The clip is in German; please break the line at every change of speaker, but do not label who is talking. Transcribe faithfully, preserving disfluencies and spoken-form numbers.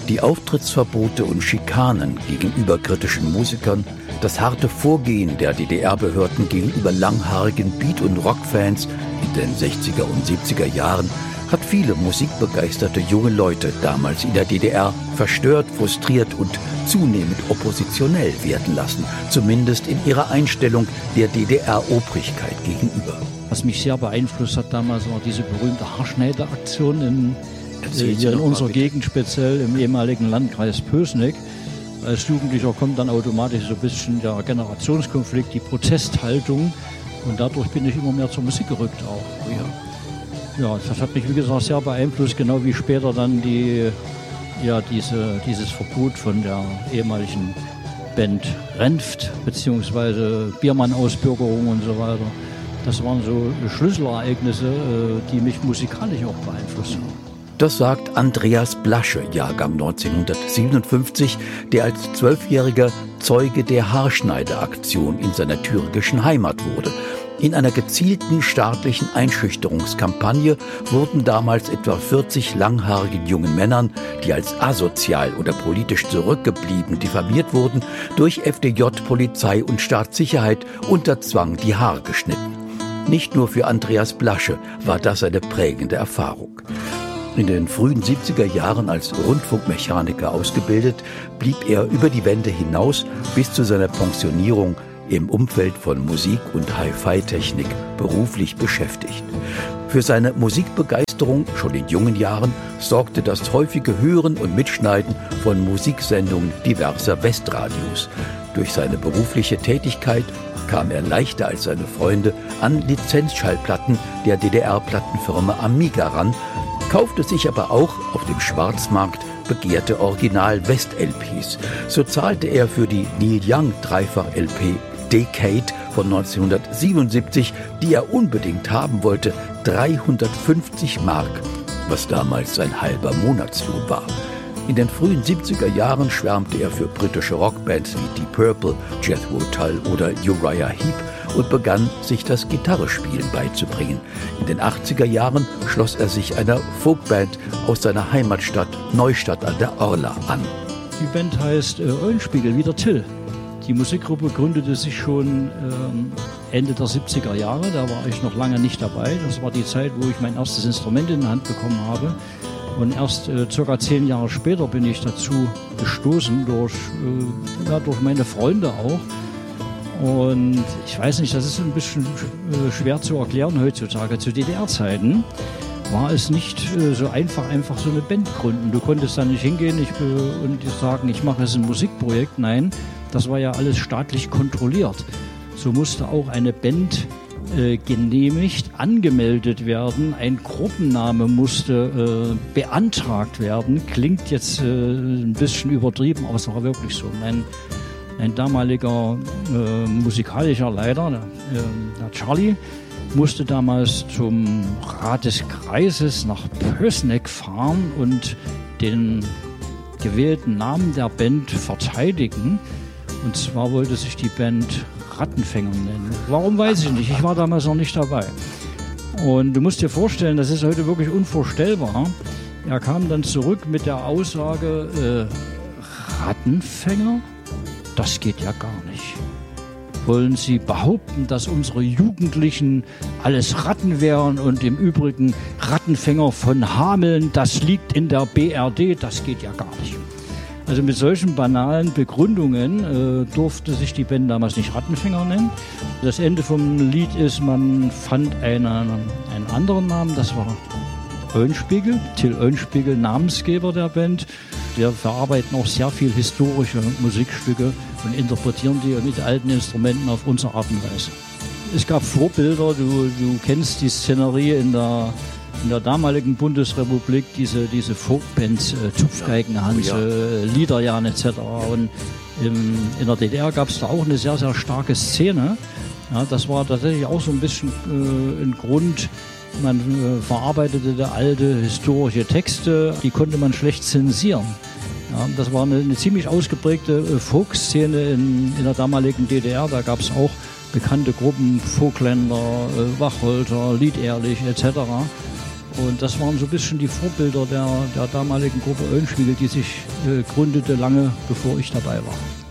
Die Auftrittsverbote und Schikanen gegenüber kritischen Musikern, das harte Vorgehen der D D R-Behörden gegenüber langhaarigen Beat- und Rockfans in den sechziger und siebziger Jahren hat viele musikbegeisterte junge Leute damals in der D D R verstört, frustriert und zunehmend oppositionell werden lassen, zumindest in ihrer Einstellung der D D R-Obrigkeit gegenüber.
Was mich sehr beeinflusst hat damals, war diese berühmte Haarschneideaktion in, äh, hier in unserer Gegend, speziell im ehemaligen Landkreis Pößneck. Als Jugendlicher kommt dann automatisch so ein bisschen der Generationskonflikt, die Protesthaltung, und dadurch bin ich immer mehr zur Musik gerückt auch. Ja. Ja, das hat mich, wie gesagt, sehr beeinflusst, genau wie später dann die, ja, diese, dieses Verbot von der ehemaligen Band Renft, beziehungsweise Biermann-Ausbürgerung und so weiter. Das waren so Schlüsselereignisse, die mich musikalisch auch beeinflusst haben.
Das sagt Andreas Blasche, Jahrgang neunzehnhundertsiebenundfünfzig, der als Zwölfjähriger Zeuge der Haarschneideaktion in seiner thüringischen Heimat wurde. In einer gezielten staatlichen Einschüchterungskampagne wurden damals etwa vierzig langhaarigen jungen Männern, die als asozial oder politisch zurückgeblieben diffamiert wurden, durch F D J, Polizei und Staatssicherheit unter Zwang die Haare geschnitten. Nicht nur für Andreas Blasche war das eine prägende Erfahrung. In den frühen siebziger Jahren als Rundfunkmechaniker ausgebildet, blieb er über die Wende hinaus bis zu seiner Pensionierung im Umfeld von Musik und Hi-Fi-Technik beruflich beschäftigt. Für seine Musikbegeisterung schon in jungen Jahren sorgte das häufige Hören und Mitschneiden von Musiksendungen diverser Westradios. Durch seine berufliche Tätigkeit kam er leichter als seine Freunde an Lizenzschallplatten der D D R-Plattenfirma Amiga ran, kaufte sich aber auch auf dem Schwarzmarkt begehrte Original-West-L Ps. So zahlte er für die Neil Young Dreifach-L P Decade von neunzehnhundertsiebenundsiebzig, die er unbedingt haben wollte, dreihundertfünfzig Mark, was damals sein halber Monatslohn war. In den frühen siebziger Jahren schwärmte er für britische Rockbands wie Deep Purple, Jethro Tull oder Uriah Heep und begann, sich das Gitarrespielen beizubringen. In den achtziger Jahren schloss er sich einer Folkband aus seiner Heimatstadt Neustadt an der Orla an.
Die Band heißt äh, Eulenspiegel, wie der Till. Die Musikgruppe gründete sich schon ähm, Ende der siebziger Jahre, da war ich noch lange nicht dabei. Das war die Zeit, wo ich mein erstes Instrument in die Hand bekommen habe. Und erst äh, circa zehn Jahre später bin ich dazu gestoßen, durch, äh, ja, durch meine Freunde auch. Und ich weiß nicht, das ist ein bisschen äh, schwer zu erklären heutzutage. Zu D D R-Zeiten war es nicht äh, so einfach, einfach so eine Band gründen. Du konntest da nicht hingehen ich, äh, und sagen, ich mache jetzt ein Musikprojekt. Nein, das war ja alles staatlich kontrolliert. So musste auch eine Band äh, genehmigt, angemeldet werden. Ein Gruppenname musste äh, beantragt werden. Klingt jetzt äh, ein bisschen übertrieben, aber es war wirklich so. Mein, ein damaliger äh, musikalischer Leiter, der, äh, der Charlie, musste damals zum Rat des Kreises nach Pößneck fahren und den gewählten Namen der Band verteidigen. Und zwar wollte sich die Band Rattenfänger nennen. Warum, weiß ich nicht. Ich war damals noch nicht dabei. Und du musst dir vorstellen, das ist heute wirklich unvorstellbar. Er kam dann zurück mit der Aussage, äh, Rattenfänger? Das geht ja gar nicht. Wollen Sie behaupten, dass unsere Jugendlichen alles Ratten wären und im Übrigen Rattenfänger von Hameln, das liegt in der B R D, das geht ja gar nicht. Also mit solchen banalen Begründungen äh, durfte sich die Band damals nicht Rattenfänger nennen. Das Ende vom Lied ist, man fand einen, einen anderen Namen, das war Eulenspiegel, Till Eulenspiegel, Namensgeber der Band. Wir verarbeiten auch sehr viel historische Musikstücke und interpretieren die mit alten Instrumenten auf unsere Art und Weise. Es gab Vorbilder, du, du kennst die Szenerie in der, in der damaligen Bundesrepublik, diese, diese Folkbands, äh, Zupfgeigenhans, oh ja. äh, Liederjan et cetera. Und im, in der D D R gab es da auch eine sehr, sehr starke Szene. Ja, das war tatsächlich auch so ein bisschen äh, ein Grund. Man äh, verarbeitete da alte historische Texte, die konnte man schlecht zensieren. Ja, das war eine, eine ziemlich ausgeprägte äh, Folkszene in, in der damaligen D D R. Da gab es auch bekannte Gruppen, Vogtländer, äh, Wacholter, Liedehrlich et cetera. Und das waren so ein bisschen die Vorbilder der, der damaligen Gruppe Eulenspiegel, die sich äh, gründete lange bevor ich dabei war.